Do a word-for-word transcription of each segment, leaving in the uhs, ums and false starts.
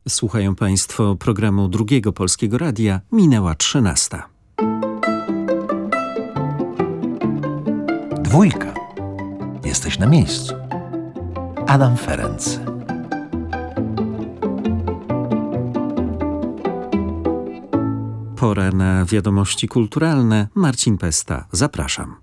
Słuchają Państwo programu Drugiego Polskiego Radia. Minęła trzynasta. Dwójka. Jesteś na miejscu. Adam Ferenc. Pora na wiadomości kulturalne. Marcin Pesta. Zapraszam.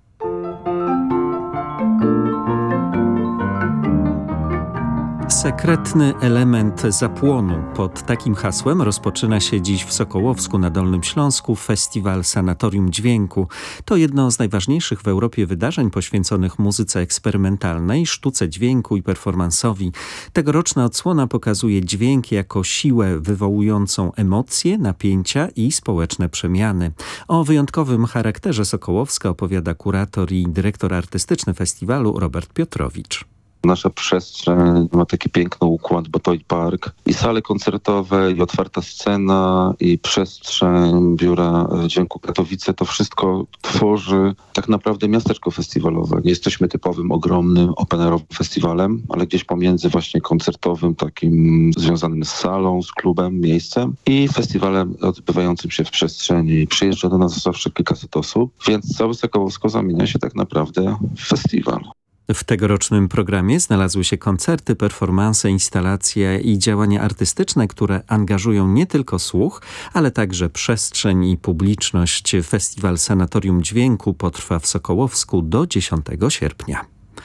Sekretny element zapłonu. Pod takim hasłem rozpoczyna się dziś w Sokołowsku na Dolnym Śląsku festiwal Sanatorium Dźwięku. To jedno z najważniejszych w Europie wydarzeń poświęconych muzyce eksperymentalnej, sztuce dźwięku i performansowi. Tegoroczna odsłona pokazuje dźwięk jako siłę wywołującą emocje, napięcia i społeczne przemiany. O wyjątkowym charakterze Sokołowska opowiada kurator i dyrektor artystyczny festiwalu Robert Piotrowicz. Nasza przestrzeń ma taki piękny układ, bo to i park, i sale koncertowe, i otwarta scena, i przestrzeń Biura Dźwięku Katowice. To wszystko tworzy tak naprawdę miasteczko festiwalowe. Nie jesteśmy typowym, ogromnym, open-airowym festiwalem, ale gdzieś pomiędzy właśnie koncertowym, takim związanym z salą, z klubem, miejscem i festiwalem odbywającym się w przestrzeni. Przyjeżdża do nas zawsze kilkaset osób, więc całe Sokołowsko zamienia się tak naprawdę w festiwal. W tegorocznym programie znalazły się koncerty, performanse, instalacje i działania artystyczne, które angażują nie tylko słuch, ale także przestrzeń i publiczność. Festiwal Sanatorium Dźwięku potrwa w Sokołowsku do dziesiątego sierpnia.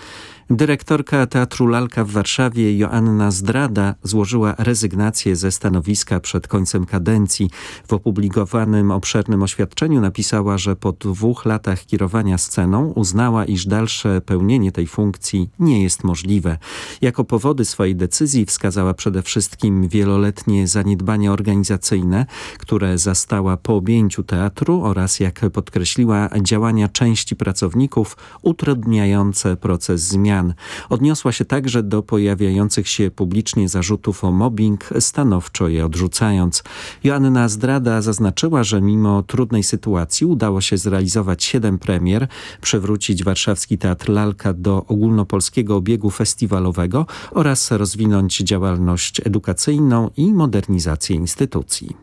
Dyrektorka Teatru Lalka w Warszawie Joanna Zdrada złożyła rezygnację ze stanowiska przed końcem kadencji. W opublikowanym obszernym oświadczeniu napisała, że po dwóch latach kierowania sceną uznała, iż dalsze pełnienie tej funkcji nie jest możliwe. Jako powody swojej decyzji wskazała przede wszystkim wieloletnie zaniedbania organizacyjne, które zastała po objęciu teatru oraz, jak podkreśliła, działania części pracowników utrudniające proces zmian. Odniosła się także do pojawiających się publicznie zarzutów o mobbing, stanowczo je odrzucając. Joanna Zdrada zaznaczyła, że mimo trudnej sytuacji udało się zrealizować siedem premier, przywrócić warszawski Teatr Lalka do ogólnopolskiego obiegu festiwalowego oraz rozwinąć działalność edukacyjną i modernizację instytucji.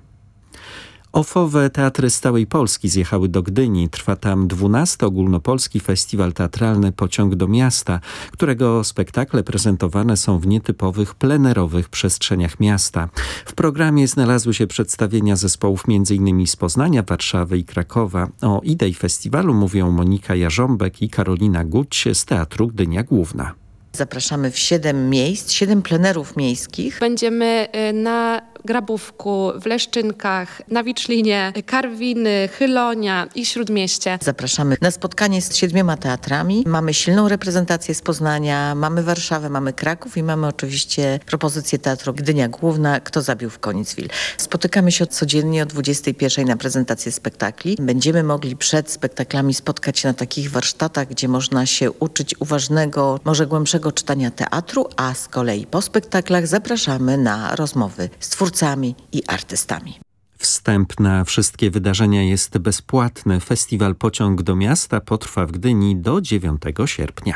Ofowe teatry z całej Polski zjechały do Gdyni. Trwa tam dwunasty ogólnopolski festiwal teatralny Pociąg do miasta, którego spektakle prezentowane są w nietypowych, plenerowych przestrzeniach miasta. W programie znalazły się przedstawienia zespołów między innymi z Poznania, Warszawy i Krakowa. O idei festiwalu mówią Monika Jarząbek i Karolina Guć z Teatru Gdynia Główna. Zapraszamy w siedem miejsc, siedem plenerów miejskich. Będziemy na Grabówku, w Leszczynkach, na Wiczlinie, Karwiny, Chylonia i Śródmieście. Zapraszamy na spotkanie z siedmioma teatrami. Mamy silną reprezentację z Poznania, mamy Warszawę, mamy Kraków i mamy oczywiście propozycję Teatru Gdynia Główna, Kto zabił w Konicville. Spotykamy się codziennie o dwudziestej pierwszej na prezentację spektakli. Będziemy mogli przed spektaklami spotkać się na takich warsztatach, gdzie można się uczyć uważnego, może głębszego czytania teatru, a z kolei po spektaklach zapraszamy na rozmowy z twórcami i artystami. Wstęp na wszystkie wydarzenia jest bezpłatny. Festiwal Pociąg do miasta potrwa w Gdyni do dziewiątego sierpnia.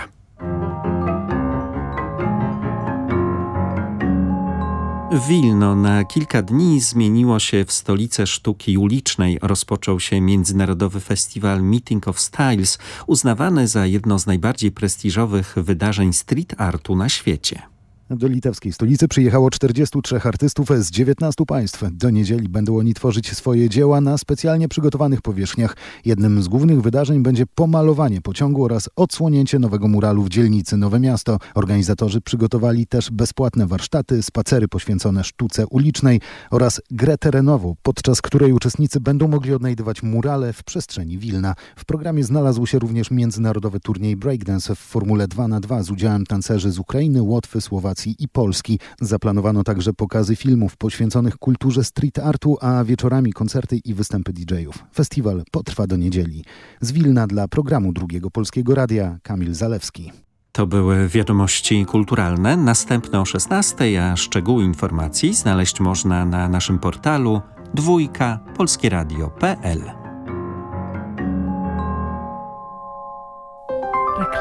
Wilno na kilka dni zmieniło się w stolicę sztuki ulicznej. Rozpoczął się międzynarodowy festiwal Meeting of Styles, uznawany za jedno z najbardziej prestiżowych wydarzeń street artu na świecie. Do litewskiej stolicy przyjechało czterdziestu trzech artystów z dziewiętnastu państw. Do niedzieli będą oni tworzyć swoje dzieła na specjalnie przygotowanych powierzchniach. Jednym z głównych wydarzeń będzie pomalowanie pociągu oraz odsłonięcie nowego muralu w dzielnicy Nowe Miasto. Organizatorzy przygotowali też bezpłatne warsztaty, spacery poświęcone sztuce ulicznej oraz grę terenową, podczas której uczestnicy będą mogli odnajdywać murale w przestrzeni Wilna. W programie znalazł się również międzynarodowy turniej breakdance w formule dwa na dwa z udziałem tancerzy z Ukrainy, Łotwy, Słowacji i Polski. Zaplanowano także pokazy filmów poświęconych kulturze street artu, a wieczorami koncerty i występy didżejów. Festiwal potrwa do niedzieli. Z Wilna dla programu Drugiego Polskiego Radia Kamil Zalewski. To były wiadomości kulturalne. Następne o szesnastej, a szczegóły informacji znaleźć można na naszym portalu dwójka polskieradio kropka p l.